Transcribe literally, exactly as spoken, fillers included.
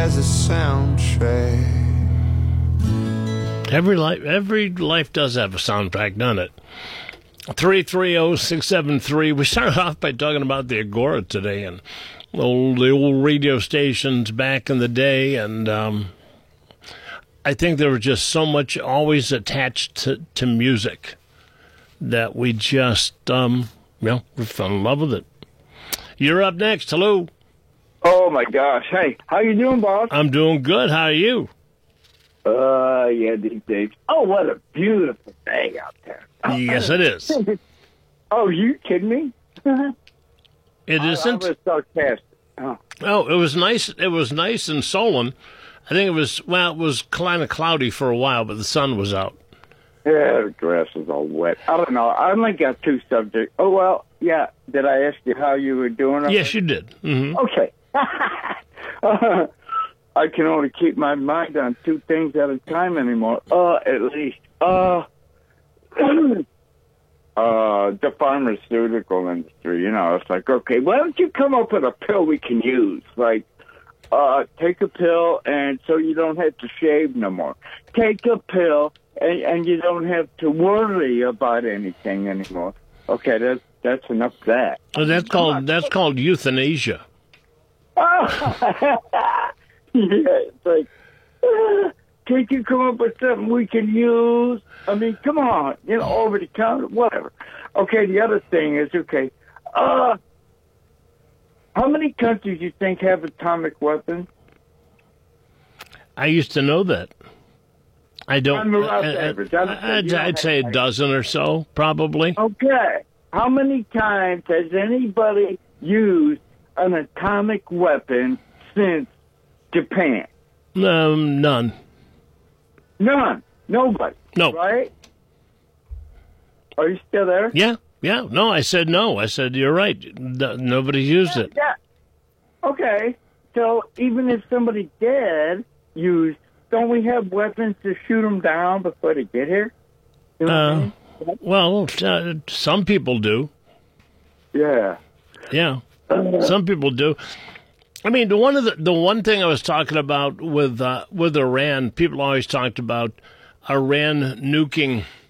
has a soundtrack. Every life, every life does have a soundtrack, doesn't it? three three zero, six seven three. We started off by talking about the Agora today and old, the old radio stations back in the day, and um, I think there was just so much always attached to, to music that we just, um, you know, we fell in love with it. You're up next. Hello. Oh, my gosh. Hey, how you doing, boss? I'm doing good. How are you? Uh, yeah, these days. Oh, what a beautiful day out there. Yes, it is. Oh, you kidding me? It isn't? I was sarcastic. Oh. oh, it was nice. It was nice in Solon. I think it was, well, it was kind of cloudy for a while, but the sun was out. Yeah, the grass is all wet. I don't know. I only got two subjects. Oh, well, yeah. Did I ask you how you were doing? Yes, you did. Mm-hmm. Okay. uh, I can only keep my mind on two things at a time anymore. Uh, at least. Uh, uh, the pharmaceutical industry, you know, it's like, okay, why don't you come up with a pill we can use? Like, uh, take a pill and so you don't have to shave no more. Take a pill and, and you don't have to worry about anything anymore. Okay, that's, that's enough of that. Well, that's called, that's called euthanasia. Oh. Yeah, it's like, uh, can't you come up with something we can use? I mean, come on, you know, over the counter, whatever. Okay, the other thing is, okay, uh, how many countries do you think have atomic weapons? I used to know that. I don't. On the rough I, average. I, I'd, I'd say a dozen or so, probably. Okay, how many times has anybody used an atomic weapon since Japan? Um, none. None. Nobody. No. Right? Are you still there? Yeah, yeah. No, I said no. I said, you're right. No, nobody used yeah, it. Yeah. Okay. So even if somebody did use, don't we have weapons to shoot them down before they get here? You know uh, what I mean? Well, uh, some people do. Yeah. Yeah. Some people do. I mean, the one of the the one thing I was talking about with uh, with Iran, people always talked about Iran nuking